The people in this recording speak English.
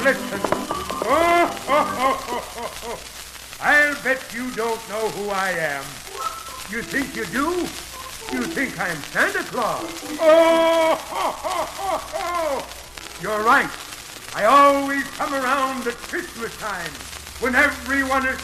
listen. I'll bet you don't know who I am. You think you do? You think I'm Santa Claus? You're right. I always come around at Christmas time when everyone is